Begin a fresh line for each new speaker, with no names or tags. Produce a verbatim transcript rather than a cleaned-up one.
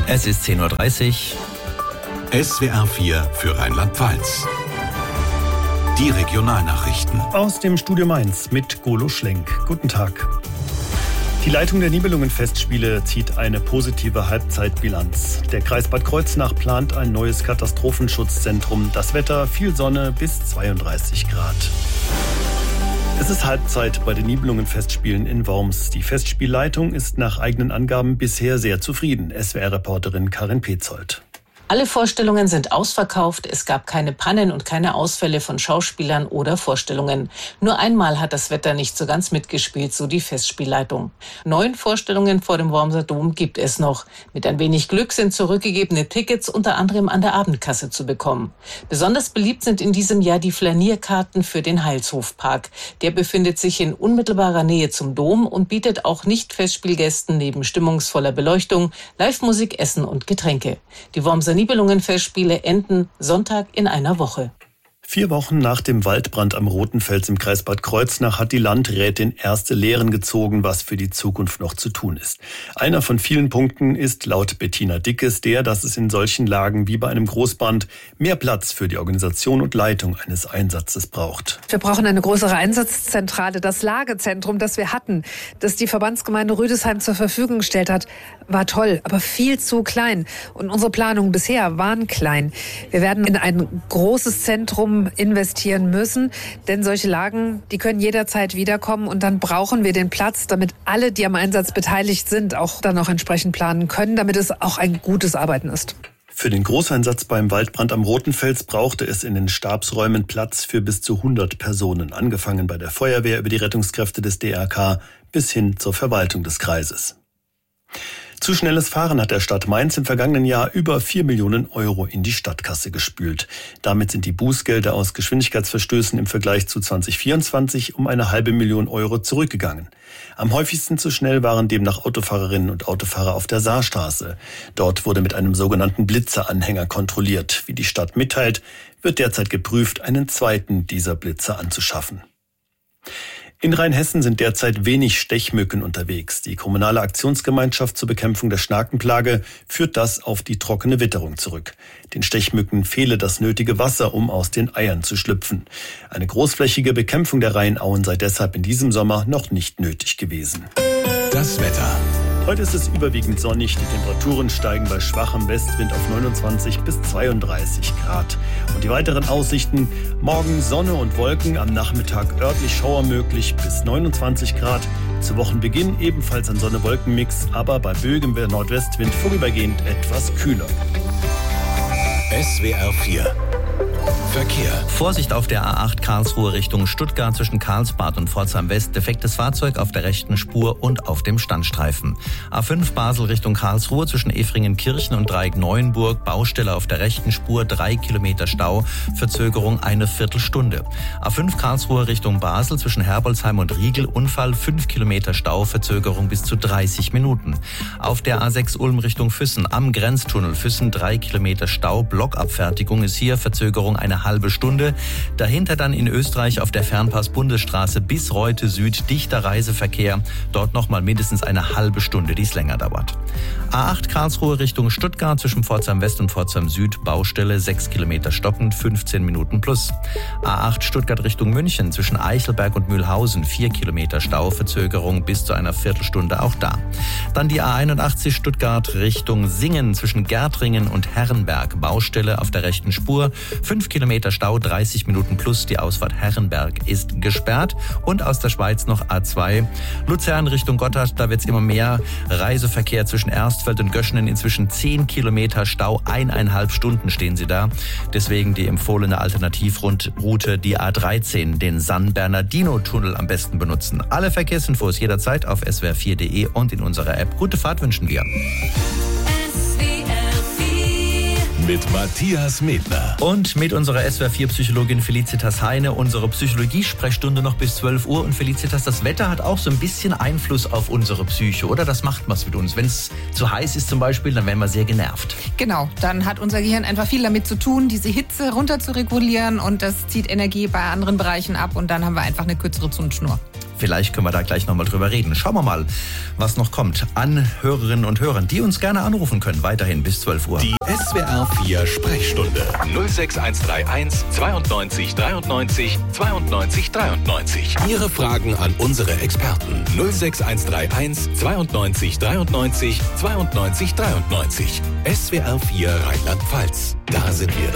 Es ist zehn Uhr dreißig.
S W R vier für Rheinland-Pfalz. Die Regionalnachrichten.
Aus dem Studio Mainz mit Golo Schlenk. Guten Tag. Die Leitung der Nibelungen-Festspiele zieht eine positive Halbzeitbilanz. Der Kreis Bad Kreuznach plant ein neues Katastrophenschutzzentrum. Das Wetter, viel Sonne bis zweiunddreißig Grad. Es ist Halbzeit bei den Nibelungen-Festspielen in Worms. Die Festspielleitung ist nach eigenen Angaben bisher sehr zufrieden. S W R-Reporterin Karin Petzold.
Alle Vorstellungen sind ausverkauft. Es gab keine Pannen und keine Ausfälle von Schauspielern oder Vorstellungen. Nur einmal hat das Wetter nicht so ganz mitgespielt, so die Festspielleitung. Neun Vorstellungen vor dem Wormser Dom gibt es noch. Mit ein wenig Glück sind zurückgegebene Tickets unter anderem an der Abendkasse zu bekommen. Besonders beliebt sind in diesem Jahr die Flanierkarten für den Heilshofpark. Der befindet sich in unmittelbarer Nähe zum Dom und bietet auch Nicht-Festspielgästen neben stimmungsvoller Beleuchtung Live-Musik, Essen und Getränke. Die Wormser Nibelungen-Festspiele enden Sonntag in einer Woche.
Vier Wochen nach dem Waldbrand am Rotenfels im Kreis Bad Kreuznach hat die Landrätin erste Lehren gezogen, was für die Zukunft noch zu tun ist. Einer von vielen Punkten ist laut Bettina Dickes der, dass es in solchen Lagen wie bei einem Großbrand mehr Platz für die Organisation und Leitung eines Einsatzes braucht.
Wir brauchen eine größere Einsatzzentrale. Das Lagezentrum, das wir hatten, das die Verbandsgemeinde Rüdesheim zur Verfügung gestellt hat, war toll, aber viel zu klein. Und unsere Planungen bisher waren klein. Wir werden in ein großes Zentrum investieren müssen, denn solche Lagen, die können jederzeit wiederkommen und dann brauchen wir den Platz, damit alle, die am Einsatz beteiligt sind, auch dann auch entsprechend planen können, damit es auch ein gutes Arbeiten ist.
Für den Großeinsatz beim Waldbrand am Rotenfels brauchte es in den Stabsräumen Platz für bis zu hundert Personen, angefangen bei der Feuerwehr über die Rettungskräfte des D R K bis hin zur Verwaltung des Kreises. Zu schnelles Fahren hat der Stadt Mainz im vergangenen Jahr über vier Millionen Euro in die Stadtkasse gespült. Damit sind die Bußgelder aus Geschwindigkeitsverstößen im Vergleich zu zwanzig vierundzwanzig um eine halbe Million Euro zurückgegangen. Am häufigsten zu schnell waren demnach Autofahrerinnen und Autofahrer auf der Saarstraße. Dort wurde mit einem sogenannten Blitzeranhänger kontrolliert. Wie die Stadt mitteilt, wird derzeit geprüft, einen zweiten dieser Blitzer anzuschaffen. In Rheinhessen sind derzeit wenig Stechmücken unterwegs. Die kommunale Aktionsgemeinschaft zur Bekämpfung der Schnakenplage führt das auf die trockene Witterung zurück. Den Stechmücken fehle das nötige Wasser, um aus den Eiern zu schlüpfen. Eine großflächige Bekämpfung der Rheinauen sei deshalb in diesem Sommer noch nicht nötig gewesen.
Das Wetter.
Heute ist es überwiegend sonnig. Die Temperaturen steigen bei schwachem Westwind auf neunundzwanzig bis zweiunddreißig Grad. Und die weiteren Aussichten: morgen Sonne und Wolken, am Nachmittag örtlich Schauer möglich bis neunundzwanzig Grad. Zu Wochenbeginn ebenfalls ein Sonne-Wolken-Mix, aber bei böigem Nordwestwind vorübergehend etwas kühler.
S W R vier Verkehr.
Vorsicht auf der A acht Karlsruhe Richtung Stuttgart zwischen Karlsbad und Pforzheim West. Defektes Fahrzeug auf der rechten Spur und auf dem Standstreifen. A fünf Basel Richtung Karlsruhe zwischen Efringen-Kirchen und Dreieck-Neuenburg. Baustelle auf der rechten Spur, drei Kilometer Stau. Verzögerung eine Viertelstunde. A fünf Karlsruhe Richtung Basel zwischen Herbolzheim und Riegel. Unfall, fünf Kilometer Stau. Verzögerung bis zu dreißig Minuten. Auf der A sechs Ulm Richtung Füssen am Grenztunnel Füssen, drei Kilometer Stau. Blockabfertigung ist hier. Verzögerung eine halbe Stunde. Dahinter dann in Österreich auf der Fernpass-Bundesstraße bis Reute Süd dichter Reiseverkehr. Dort nochmal mindestens eine halbe Stunde, die es länger dauert. A acht Karlsruhe Richtung Stuttgart zwischen Pforzheim West und Pforzheim Süd. Baustelle sechs Kilometer stockend, fünfzehn Minuten plus. A acht Stuttgart Richtung München zwischen Eichelberg und Mühlhausen. vier Kilometer Stau, Verzögerung bis zu einer Viertelstunde auch da. Dann die A einundachtzig Stuttgart Richtung Singen zwischen Gärtringen und Herrenberg. Baustelle auf der rechten Spur. fünf Kilometer Stau, dreißig Minuten plus. Die Ausfahrt Herrenberg ist gesperrt. Und aus der Schweiz noch A zwei. Luzern Richtung Gotthard, da wird es immer mehr. Reiseverkehr zwischen Erstfeld und Göschenen. Inzwischen zehn Kilometer Stau, eineinhalb Stunden stehen sie da. Deswegen die empfohlene Alternativroute, die A dreizehn, den San Bernardino-Tunnel am besten benutzen. Alle Verkehrsinfos jederzeit auf s w r vier punkt d e und in unserer App. Gute Fahrt wünschen wir.
Mit Matthias Medler.
Und mit unserer S W R vier Psychologin Felicitas Heine, unsere Psychologie-Sprechstunde noch bis zwölf Uhr. Und Felicitas, das Wetter hat auch so ein bisschen Einfluss auf unsere Psyche, oder? Das macht was mit uns. Wenn es zu heiß ist zum Beispiel, dann werden wir sehr genervt.
Genau, dann hat unser Gehirn einfach viel damit zu tun, diese Hitze runter zu regulieren, und das zieht Energie bei anderen Bereichen ab und dann haben wir einfach eine kürzere Zündschnur.
Vielleicht können wir da gleich nochmal drüber reden. Schauen wir mal, was noch kommt an Hörerinnen und Hörern, die uns gerne anrufen können. Weiterhin bis zwölf Uhr.
Die S W R vier Sprechstunde null sechs eins drei eins zweiundneunzig dreiundneunzig zweiundneunzig dreiundneunzig. Ihre Fragen an unsere Experten null sechs eins drei eins zweiundneunzig dreiundneunzig zweiundneunzig dreiundneunzig. S W R vier Rheinland-Pfalz. Da sind wir